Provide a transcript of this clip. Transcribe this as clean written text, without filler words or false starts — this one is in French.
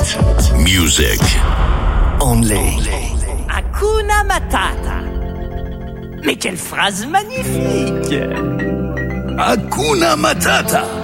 Music. Only. Hakuna Matata. Mais quelle phrase magnifique! Hakuna Matata.